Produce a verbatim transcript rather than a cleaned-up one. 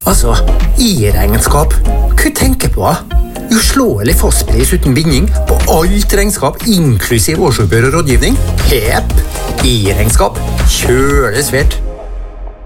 Altså, i-regnskap. Hva tenker på? Uslåelig fastpris uten binding på alt regnskap, inklusiv årsoppgjør og rådgivning. Pep! I-regnskap. Kjøles svært.